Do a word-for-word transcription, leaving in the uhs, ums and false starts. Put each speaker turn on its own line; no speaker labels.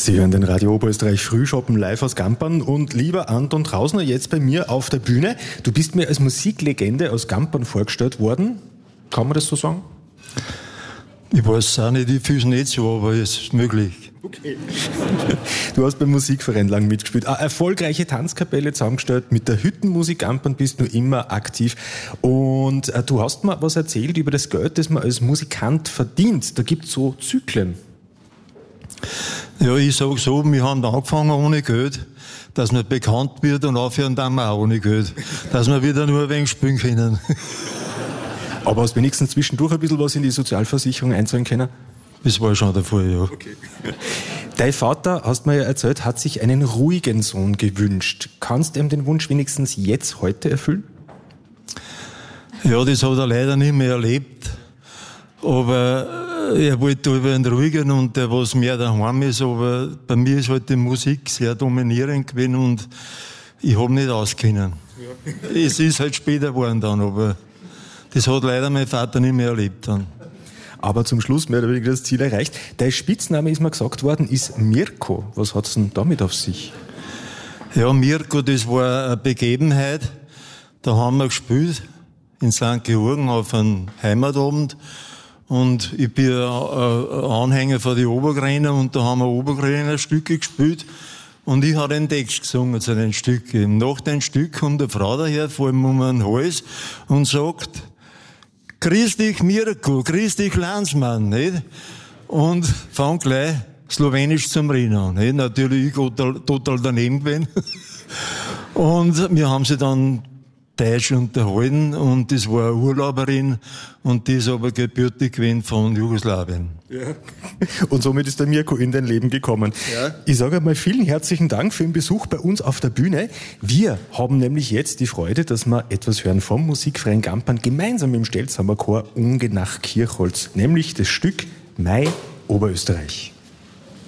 Sie hören den Radio Oberösterreich Frühschoppen live aus Gampern und lieber Anton Trausner, jetzt bei mir auf der Bühne. Du bist mir als Musiklegende aus Gampern vorgestellt worden. Kann man das so sagen?
Ich weiß auch nicht, ich fühle es nicht so, aber es ist möglich.
Okay. Du hast beim Musikverein lang mitgespielt. Eine erfolgreiche Tanzkapelle zusammengestellt. Mit der Hüttenmusik Gampern bist du immer aktiv. Und äh, du hast mir was erzählt über das Geld, das man als Musikant verdient. Da gibt es so Zyklen.
Ja, ich sage so, wir haben angefangen ohne Geld, dass man bekannt wird und aufhören dann wir auch ohne Geld. Dass wir wieder nur ein wenig spielen können.
Aber hast wenigstens zwischendurch ein bisschen was in die Sozialversicherung einzahlen können?
Das war schon der Fall, ja.
Okay. Dein Vater, hast mir ja erzählt, hat sich einen ruhigen Sohn gewünscht. Kannst du ihm den Wunsch wenigstens jetzt, heute erfüllen?
Ja, das hat er leider nicht mehr erlebt. Aber er wollte über einen ruhigen und der was mehr daheim ist. Aber bei mir ist halt die Musik sehr dominierend gewesen und ich habe nicht auskennen. Ja. Es ist halt später geworden dann, aber das hat leider mein Vater nicht mehr erlebt dann.
Aber zum Schluss mehr oder weniger das Ziel erreicht. Dein Spitzname, ist mir gesagt worden, ist Mirko. Was hat es denn damit auf sich?
Ja, Mirko, das war eine Begebenheit. Da haben wir gespielt in Sankt Georgen auf einem Heimatabend. Und ich bin ein Anhänger von den Obergräner und da haben wir Obergräner Stücke gespielt. Und ich habe den Text gesungen zu den Stücken. Nach dem Stück kommt eine Frau daher, vor ihm um den Hals und sagt: Grüß dich Mirko, grüß dich Landsmann, nicht? Und fang gleich Slowenisch zum Reden an, nicht? Natürlich ich total, total daneben gewesen. Und wir haben sie dann Deutsch unterhalten und das war eine Urlauberin und die ist aber gebürtig gewesen von Jugoslawien.
Ja. Und somit ist der Mirko in dein Leben gekommen. Ja. Ich sage einmal vielen herzlichen Dank für den Besuch bei uns auf der Bühne. Wir haben nämlich jetzt die Freude, dass wir etwas hören vom Musikverein Gampern gemeinsam mit dem Stelzhammer Chor Unge nach Kirchholz, nämlich das Stück Mai Oberösterreich.